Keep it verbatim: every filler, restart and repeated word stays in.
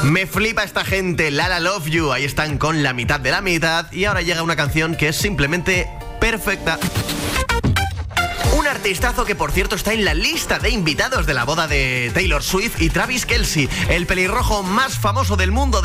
Me flipa esta gente, Lala Love You. Ahí están con la mitad de la mitad. Y ahora llega una canción que es simplemente perfecta. Un artistazo que, por cierto, está en la lista de invitados de la boda de Taylor Swift y Travis Kelce, el pelirrojo más famoso del mundo.